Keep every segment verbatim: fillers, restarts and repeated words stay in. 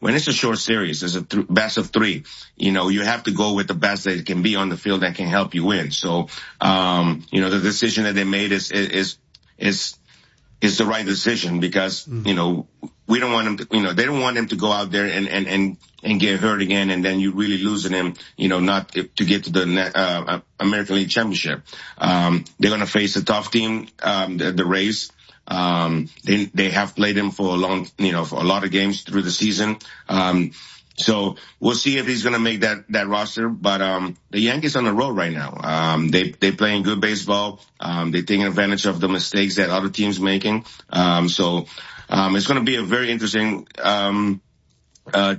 when it's a short series, it's a th- best of three, you know, you have to go with the best that can be on the field that can help you win. So, um, you know, the decision that they made is, is, is, is the right decision because, mm. you know, we don't want him to, you know, they don't want him to go out there and, and, and, and get hurt again. And then you really losing him, you know, not to get to the, uh, American League Championship. Um, they're going to face a tough team, um, the, the Rays. Um, they, they have played him for a long, you know, for a lot of games through the season. Um, so we'll see if he's going to make that, that roster. But, um, the Yankees on the road right now. Um, they, they playing good baseball. Um, they're taking advantage of the mistakes that other teams making. Um, so, um, it's going to be a very interesting, um, uh,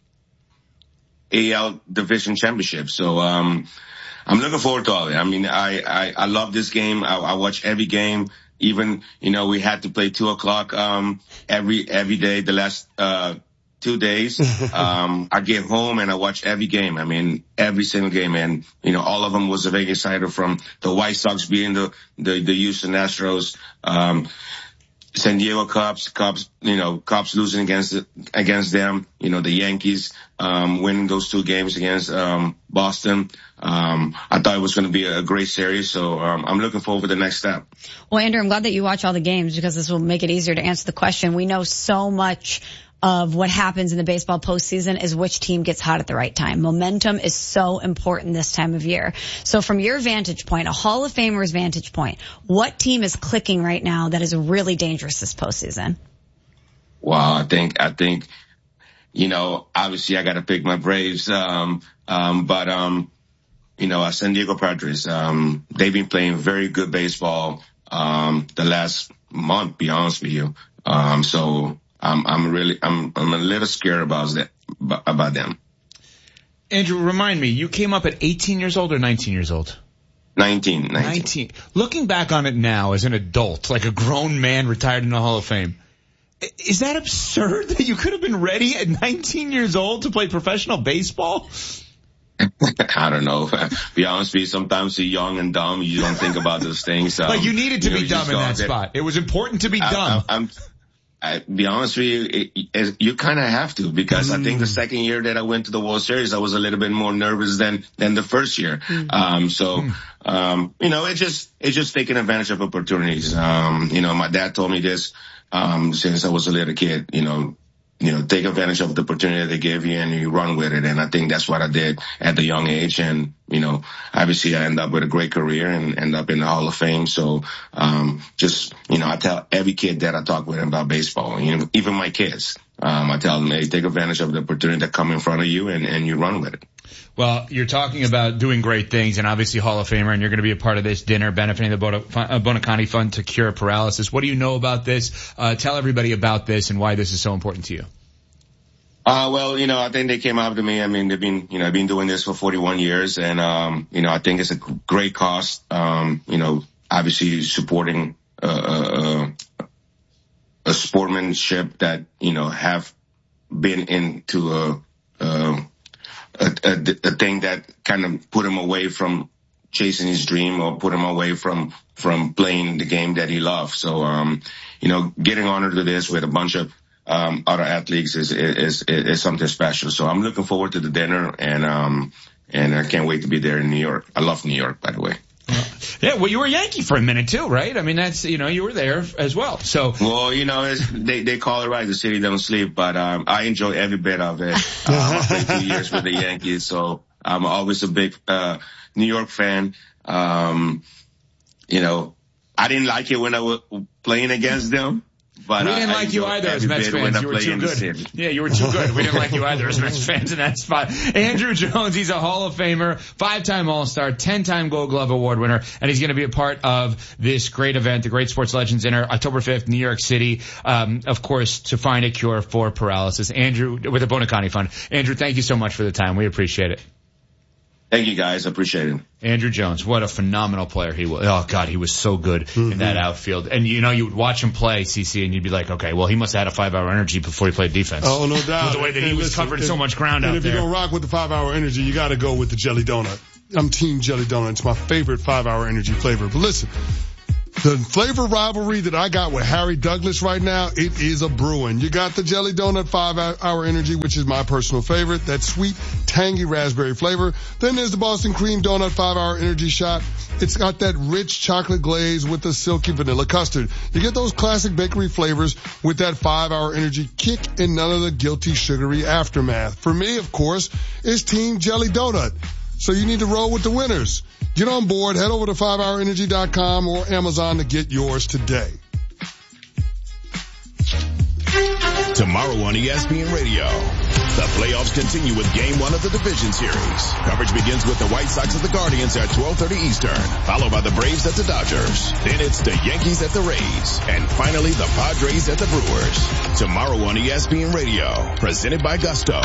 A L division championship. So, um, I'm looking forward to all of it. I mean, I, I, I love this game. I, I watch every game. Even, you know, we had to play two o'clock, um, every, every day, the last, uh, two days. um, I get home and I watch every game. I mean, every single game. And, you know, all of them was a Vegas cider from the White Sox beating the, the, the Houston Astros, um, San Diego Cubs, Cubs, you know, Cubs losing against, against them, you know, the Yankees, um, winning those two games against, um, Boston. Um, I thought it was going to be a great series, so um, I'm looking forward to the next step. Well, Andrew, I'm glad that you watch all the games because this will make it easier to answer the question. We know so much of what happens in the baseball postseason is which team gets hot at the right time. Momentum is so important this time of year. So from your vantage point, a Hall of Famer's vantage point, what team is clicking right now that is really dangerous this postseason? Well, I think, I think, you know, obviously I got to pick my Braves, um, um, but, um, you know, uh, San Diego Padres, um, they've been playing very good baseball, um, the last month, be honest with you. Um, so I'm, I'm really, I'm, I'm a little scared about that, about them. Andrew, remind me, you came up at eighteen years old or nineteen years old? nineteen, nineteen. nineteen. Looking back on it now as an adult, like a grown man retired in the Hall of Fame, is that absurd that you could have been ready at nineteen years old to play professional baseball? I don't know. Be honest with you, sometimes you're young and dumb. You don't think about those things. Um, like you needed to you know, be dumb in that there. spot. It was important to be I, dumb. I, I'm, I, be honest with you, it, it, you kind of have to because mm. I think the second year that I went to the World Series, I was a little bit more nervous than than the first year. Mm. Um, so, mm. um, you know, it just it's just taking advantage of opportunities. Um, you know, my dad told me this um, since I was a little kid. You know. You know, take advantage of the opportunity they give you and you run with it. And I think that's what I did at the young age. And, you know, obviously I end up with a great career and end up in the Hall of Fame. So, um, just, you know, I tell every kid that I talk with about baseball, you know, even my kids, um, I tell them, hey, take advantage of the opportunity that come in front of you and, and you run with it. Well, you're talking about doing great things and obviously Hall of Famer, and you're going to be a part of this dinner benefiting the Buoniconti Fund to cure paralysis. What do you know about this? Uh, tell everybody about this and why this is so important to you. Uh, well, you know, I think they came out to me. I mean, they've been, you know, been doing this for forty-one years and, um, you know, I think it's a great cause. Um, you know, obviously supporting, uh, uh, a sportsmanship that, you know, have been into a, uh, A, a, a thing that kind of put him away from chasing his dream or put him away from, from playing the game that he loved. So, um, you know, getting honored to this with a bunch of, um, other athletes is, is, is, is something special. So I'm looking forward to the dinner and, um, and I can't wait to be there in New York. I love New York, by the way. Yeah, well, you were a Yankee for a minute too, right? I mean, that's, you know, you were there as well. So, well, you know, it's, they they call it right, the city don't sleep, but um, I enjoy every bit of it. Uh, I played two years with the Yankees, so I'm always a big uh New York fan. Um, you know, I didn't like it when I was playing against them. But we didn't I, like I you either as Mets fans. You were too good. Yeah, you were too good. We didn't like you either as Mets fans in that spot. Andrew Jones, he's a Hall of Famer, five-time All-Star, ten-time Gold Glove Award winner, and he's going to be a part of this great event, the Great Sports Legends Dinner, October fifth, New York City, um, of course, to find a cure for paralysis. Andrew, with the Buoniconti Fund. Andrew, thank you so much for the time. We appreciate it. Thank you, guys. I appreciate it. Andrew Jones, what a phenomenal player he was. Oh, God, he was so good mm-hmm. in that outfield. And, you know, you would watch him play, C C, and you'd be like, okay, well, he must have had a five-hour energy before he played defense. Oh, no doubt. With the way that he and was listen, covering and, so much ground out there. And if you're going to rock with the five-hour energy, you got to go with the Jelly Donut. I'm Team Jelly Donut. It's my favorite five-hour energy flavor. But listen, The flavor rivalry that I got with Harry Douglas right now, it is a brewing. You got the Jelly Donut five hour Energy, which is my personal favorite. That sweet, tangy raspberry flavor. Then there's the Boston Cream Donut five hour Energy shot. It's got that rich chocolate glaze with the silky vanilla custard. You get those classic bakery flavors with that five hour Energy kick and none of the guilty sugary aftermath. For me, of course, is Team Jelly Donut. So you need to roll with the winners. Get on board, head over to five hour energy dot com or Amazon to get yours today. Tomorrow on E S P N Radio, the playoffs continue with game one of the division series. Coverage begins with the White Sox at the Guardians at twelve thirty Eastern, followed by the Braves at the Dodgers. Then it's the Yankees at the Rays, and finally the Padres at the Brewers. Tomorrow on E S P N Radio, presented by Gusto.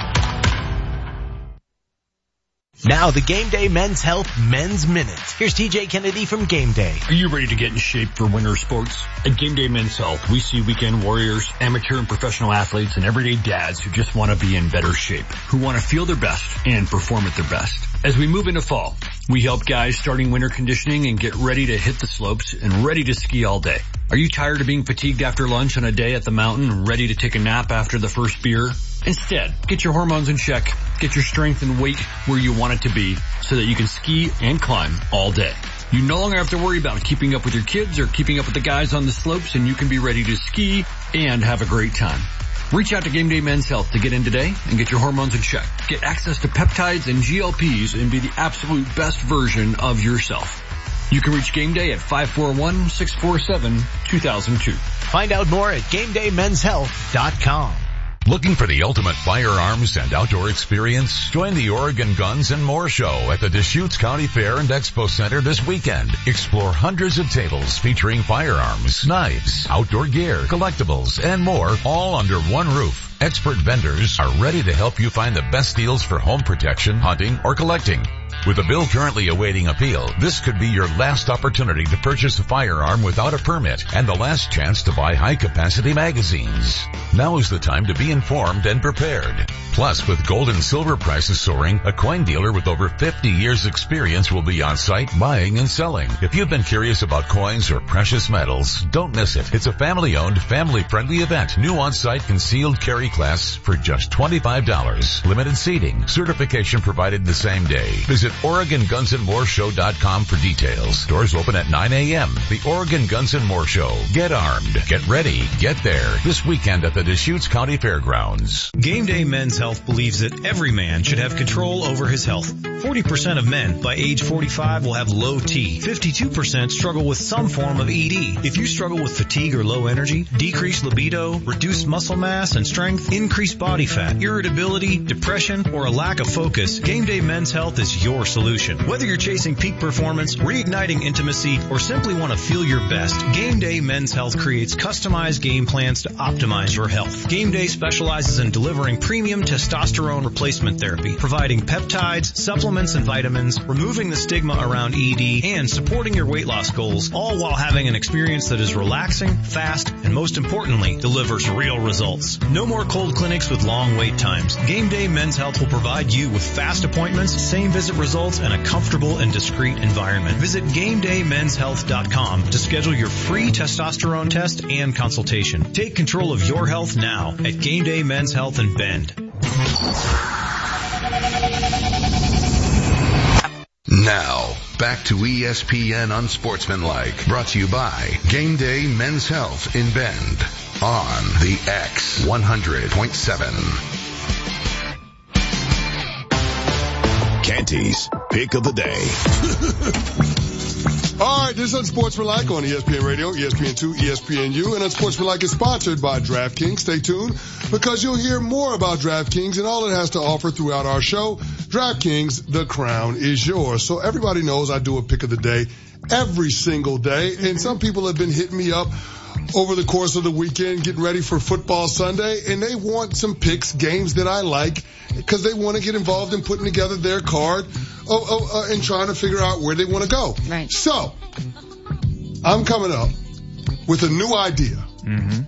Now the Game Day Men's Health Men's Minute. Here's T J Kennedy from Game Day. Are you ready to get in shape for winter sports? At Game Day Men's Health, we see weekend warriors, amateur and professional athletes, and everyday dads who just want to be in better shape, who want to feel their best and perform at their best. As we move into fall, we help guys starting winter conditioning and get ready to hit the slopes and ready to ski all day. Are you tired of being fatigued after lunch on a day at the mountain and ready to take a nap after the first beer? Instead, get your hormones in check, get your strength and weight where you want it to be so that you can ski and climb all day. You no longer have to worry about keeping up with your kids or keeping up with the guys on the slopes, and you can be ready to ski and have a great time. Reach out to Game Day Men's Health to get in today and get your hormones in check. Get access to peptides and G L Ps and be the absolute best version of yourself. You can reach Game Day at five four one, six four seven, two thousand two. Find out more at game day men's health dot com. Looking for the ultimate firearms and outdoor experience? Join the Oregon Guns and More Show at the Deschutes County Fair and Expo Center this weekend. Explore hundreds of tables featuring firearms, knives, outdoor gear, collectibles, and more, all under one roof. Expert vendors are ready to help you find the best deals for home protection, hunting, or collecting. With a bill currently awaiting appeal, this could be your last opportunity to purchase a firearm without a permit and the last chance to buy high-capacity magazines. Now is the time to be informed and prepared. Plus, with gold and silver prices soaring, a coin dealer with over fifty years experience will be on site buying and selling. If you've been curious about coins or precious metals, don't miss it. It's a family-owned, family-friendly event. New on-site concealed carry class for just twenty-five dollars. Limited seating. Certification provided the same day. Visit Oregon Guns and More Show dot com for details. Doors open at nine a.m. The Oregon Guns and More Show. Get armed. Get ready. Get there. This weekend at the Deschutes County Fairgrounds. Game Day Men's Health believes that every man should have control over his health. forty percent of men by age forty-five will have low T. fifty-two percent struggle with some form of E D. If you struggle with fatigue or low energy, decreased libido, reduced muscle mass and strength, increased body fat, irritability, depression, or a lack of focus, Game Day Men's Health is your solution. Whether you're chasing peak performance, reigniting intimacy, or simply want to feel your best, Game Day Men's Health creates customized game plans to optimize your health. Game Day specializes in delivering premium testosterone replacement therapy, providing peptides, supplements, and vitamins, removing the stigma around E D, and supporting your weight loss goals, all while having an experience that is relaxing, fast, and most importantly, delivers real results. No more cold clinics with long wait times. Game Day Men's Health will provide you with fast appointments, same visit results, and a comfortable and discreet environment. Visit game day men's health dot com to schedule your free testosterone test and consultation. Take control of your health now at Game Day Men's Health in Bend. Now, back to E S P N Unsportsmanlike, brought to you by Game Day Men's Health in Bend on the X one hundred point seven. Canty's Pick of the Day. All right, this is Unsportsmanlike on E S P N Radio, E S P N two, E S P N U, and Unsportsmanlike is sponsored by DraftKings. Stay tuned because you'll hear more about DraftKings and all it has to offer throughout our show. DraftKings, the crown is yours. So everybody knows I do a pick of the day every single day, and some people have been hitting me up over the course of the weekend, getting ready for football Sunday, and they want some picks, games that I like, because they want to get involved in putting together their card uh, uh, and trying to figure out where they want to go. Right. So, I'm coming up with a new idea. Mm-hmm.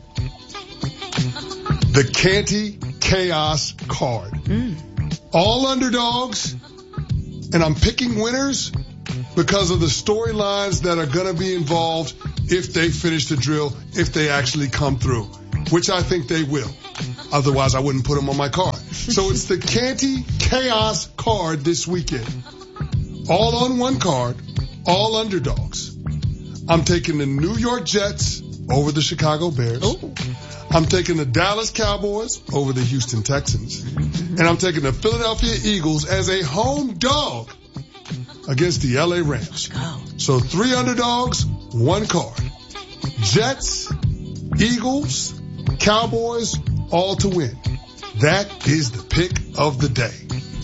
The Canty Chaos card. Mm. All underdogs, and I'm picking winners because of the storylines that are going to be involved if they finish the drill, if they actually come through, which I think they will. Otherwise, I wouldn't put them on my card. So it's the Canty Chaos card this weekend. All on one card, all underdogs. I'm taking the New York Jets over the Chicago Bears. Ooh. I'm taking the Dallas Cowboys over the Houston Texans. And I'm taking the Philadelphia Eagles as a home dog against the L A Rams. So three underdogs, one card. Jets, Eagles, Cowboys, all to win. That is the pick of the day.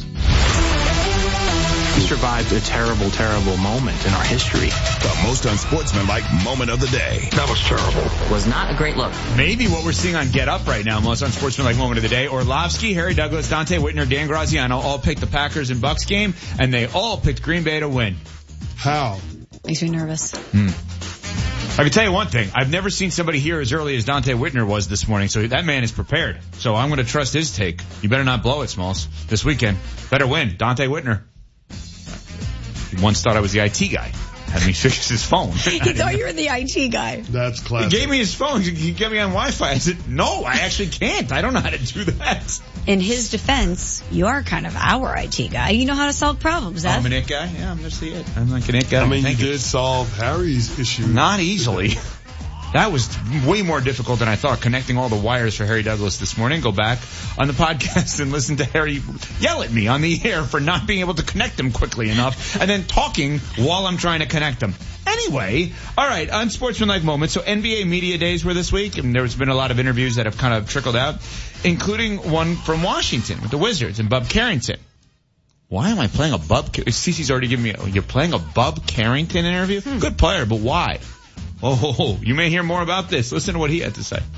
We survived a terrible, terrible moment in our history. The most unsportsmanlike moment of the day. That was terrible. Was not a great look. Maybe what we're seeing on Get Up right now, most unsportsmanlike moment of the day. Orlovsky, Harry Douglas, Dante Whitner, Dan Graziano all picked the Packers and Bucks game, and they all picked Green Bay to win. How? Makes me nervous. Hmm. I can tell you one thing. I've never seen somebody here as early as Dante Whitner was this morning, so that man is prepared. So I'm going to trust his take. You better not blow it, Smalls, this weekend. Better win. Dante Whitner. He once thought I was the I T guy. Had me fix his phone. He thought you were the I T guy. That's classic. He gave me his phone. He can get me on Wi-Fi. I said, no, I actually can't. I don't know how to do that. In his defense, you are kind of our I T guy. You know how to solve problems, Ed. I'm an it guy? Yeah, I'm just the it. I'm like an it guy. I mean, Thank you you did solve Harry's issue. Not easily. That was way more difficult than I thought, connecting all the wires for Harry Douglas this morning. Go back on the podcast and listen to Harry yell at me on the air for not being able to connect them quickly enough, and then talking while I'm trying to connect them. Anyway, all right, unsportsmanlike moments. So N B A Media Days were this week, and there's been a lot of interviews that have kind of trickled out, including one from Washington with the Wizards and Bub Carrington. Why am I playing a Bub? Cece's already given me, a, you're playing a Bub Carrington interview? Hmm. Good player, but why? Oh, you may hear more about this. Listen to what he had to say.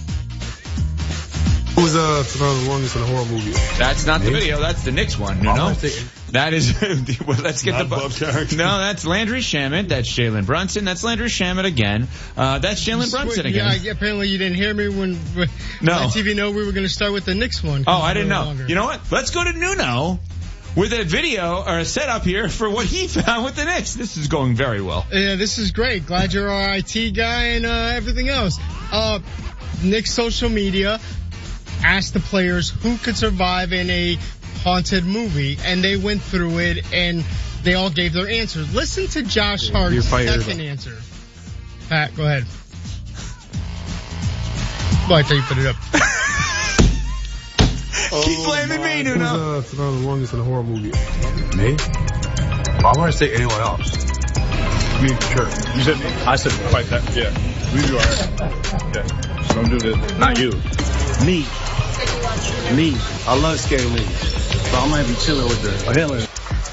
Who's uh the longest in a horror movie? That's not the video. That's the Knicks one. You know, that is. Well, let's get not the. Bu- no, that's Landry Shamet. That's Jalen Brunson. That's Landry Shamet again. Uh, that's Jalen Brunson again. Yeah, apparently you didn't hear me when. when no. On T V know we were going to start with the Knicks one. Oh, I didn't know. Longer. You know what? Let's go to Nuno with a video or a setup here for what he found with the Knicks. This is going very well. Yeah, this is great. Glad you're our I T guy and uh, everything else. Uh, Knicks social media asked the players who could survive in a haunted movie, and they went through it, and they all gave their answers. Listen to Josh Hart's second answer. Pat, go ahead. Well, I thought you put it up. Keep blaming oh me, Nuno. Who's uh, the longest in a horror movie? Me? Well, I want to say anyone else. Me, sure. You said me? I said quite that. Yeah. We do alright. Yeah. So don't do this. Not you. Me. Me. I love scary movies. So I might be chilling with the oh, hell.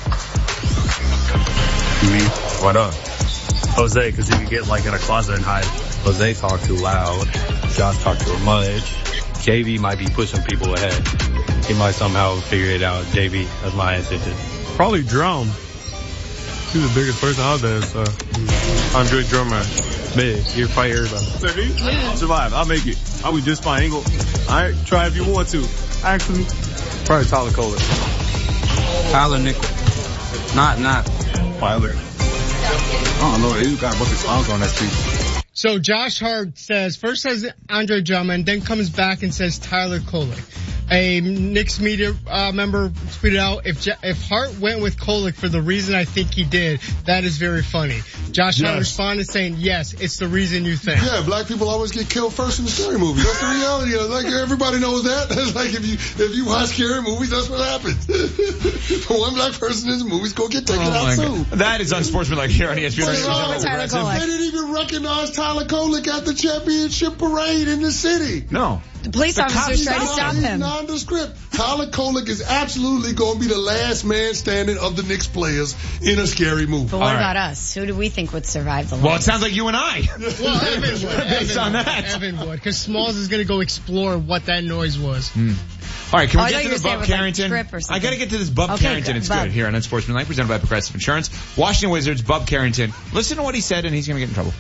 Me? Why not? Jose, because he could get like in a closet and hide. Jose talk too loud. Josh talk too much. J V might be pushing people ahead. He might somehow figure it out. J V, that's my answer. Probably Drum. He's the biggest person out there, so. Andre Drummond. Big. You're fight everybody. Yeah. Survive. I'll make it. I'll be just fine. Ain't go. Alright, try if you want to. Actually, probably Tyler Kohler. Tyler Nickel. Not, not. Tyler. I don't know. You got a bunch of songs on that street. So Josh Hart says, first says Andre Drummond, then comes back and says Tyler Kolek. A Knicks media uh, member tweeted out, if J- if Hart went with Kolek for the reason I think he did, that is very funny. Josh yes. Hart responded saying, yes, it's the reason you think. Yeah, black people always get killed first in the scary movies. That's the reality. Like, everybody knows that. It's like if you if you watch scary movies, that's what happens. One black person in the movies go get taken oh out soon. That is unsportsmanlike here on E S P N. They didn't even recognize Tyler Kolek at the championship parade in the city. No. The police the officers tried to stop him. Nondescript. Tyler Kolek is absolutely going to be the last man standing of the Knicks players in a scary movie. But what All about right. us? Who do we think would survive the longest? Well, it sounds like you and I. Well, Evan would. Based Evan, on that. Evan would. Because Smalls is going to go explore what that noise was. Mm. All right, can we oh, get to the Bub Carrington? Like I got to get to this Bub okay, Carrington. Good. It's Bub. good here on Unsportsmanlike, presented by Progressive Insurance. Washington Wizards, Bub Carrington. Listen to what he said, and he's going to get in trouble.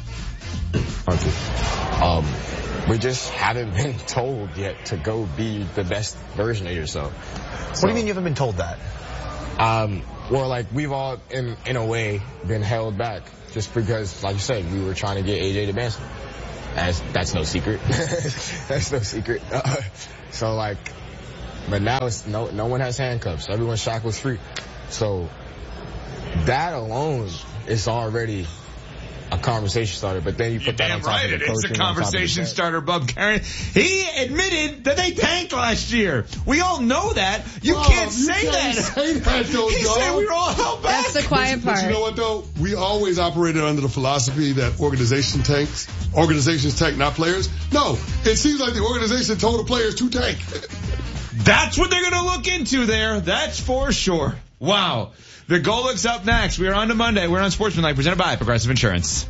Um, we just haven't been told yet to go be the best version of yourself. So, what do you mean you haven't been told that? Um, or like we've all, in in a way, been held back just because, like you said, we were trying to get A J to Benson. That's, that's no secret. That's no secret. Uh, so like, but now it's no, no one has handcuffs. Everyone's shackles free. So that alone is already a conversation starter, but then you put You're that on damn top right, of the it is coaching. a conversation starter, Bub Karen. He admitted that they tanked last year. We all know that. You Oh, can't you say can't that. say that, though, he dog. said we were all held back. That's the quiet But part. you know what though? We always operated under the philosophy that organization tanks, organizations tank, not players. No, it seems like the organization told the players to tank. That's what they're going to look into there. That's for sure. Wow. The Golic's up next. We are on to Monday. We're on Sportsmanlike, presented by Progressive Insurance.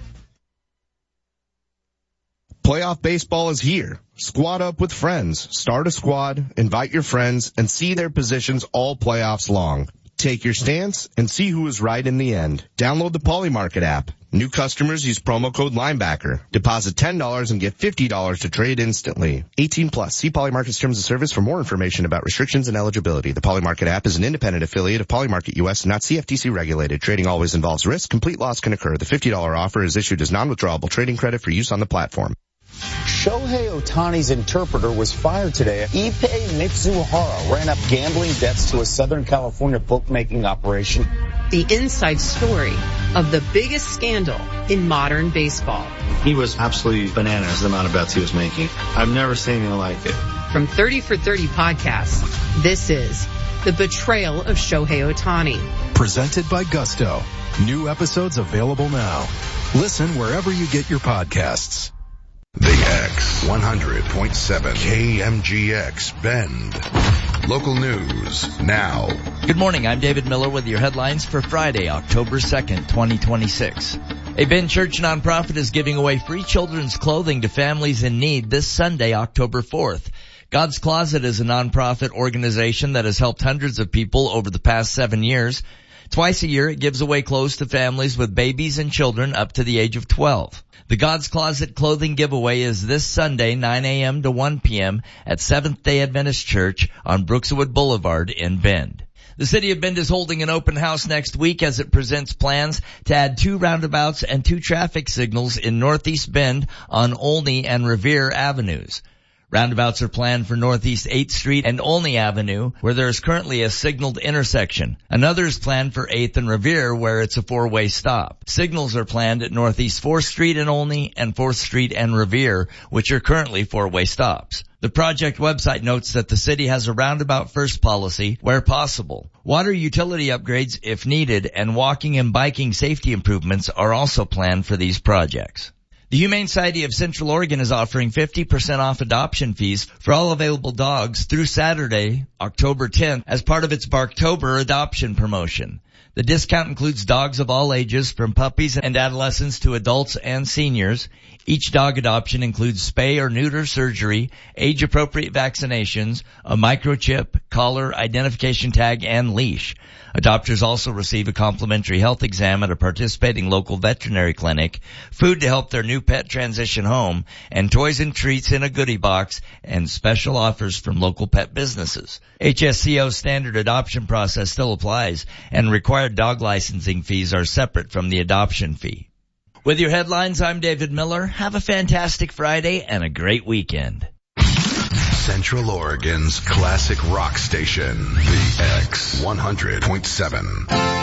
Playoff baseball is here. Squad up with friends. Start a squad, invite your friends, and see their positions all playoffs long. Take your stance and see who is right in the end. Download the Polymarket app. New customers use promo code Linebacker. Deposit ten dollars and get fifty dollars to trade instantly. eighteen plus. See Polymarket's terms of service for more information about restrictions and eligibility. The Polymarket app is an independent affiliate of Polymarket U S and not C F T C regulated. Trading always involves risk. Complete loss can occur. The fifty dollars offer is issued as non-withdrawable trading credit for use on the platform. Shohei Ohtani's interpreter was fired today. Ippei Mitsuhara ran up gambling debts to a Southern California bookmaking operation. The inside story of the biggest scandal in modern baseball. He was absolutely bananas, the amount of bets he was making. I've never seen anything like it. From thirty for thirty podcasts, this is The Betrayal of Shohei Ohtani. Presented by Gusto. New episodes available now. Listen wherever you get your podcasts. The X one hundred point seven K M G X Bend. Local news now. Good morning. I'm David Miller with your headlines for Friday, October second, twenty twenty-six. A Bend Church nonprofit is giving away free children's clothing to families in need this Sunday, October fourth. God's Closet is a nonprofit organization that has helped hundreds of people over the past seven years. Twice a year, it gives away clothes to families with babies and children up to the age of twelve. The God's Closet clothing giveaway is this Sunday, nine a.m. to one p.m. at Seventh-day Adventist Church on Brookswood Boulevard in Bend. The City of Bend is holding an open house next week as it presents plans to add two roundabouts and two traffic signals in Northeast Bend on Olney and Revere Avenues. Roundabouts are planned for Northeast eighth Street and Olney Avenue, where there is currently a signaled intersection. Another is planned for eighth and Revere, where it's a four-way stop. Signals are planned at Northeast fourth Street and Olney and fourth Street and Revere, which are currently four-way stops. The project website notes that the city has a roundabout first policy where possible. Water utility upgrades if needed, and walking and biking safety improvements are also planned for these projects. The Humane Society of Central Oregon is offering fifty percent off adoption fees for all available dogs through Saturday, October tenth, as part of its Barktober adoption promotion. The discount includes dogs of all ages, from puppies and adolescents to adults and seniors. Each dog adoption includes spay or neuter surgery, age-appropriate vaccinations, a microchip, collar, identification tag, and leash. Adopters also receive a complimentary health exam at a participating local veterinary clinic, food to help their new pet transition home, and toys and treats in a goodie box, and special offers from local pet businesses. H S C O's standard adoption process still applies, and required dog licensing fees are separate from the adoption fee. With your headlines, I'm David Miller. Have a fantastic Friday and a great weekend. Central Oregon's classic rock station, The X one hundred point seven.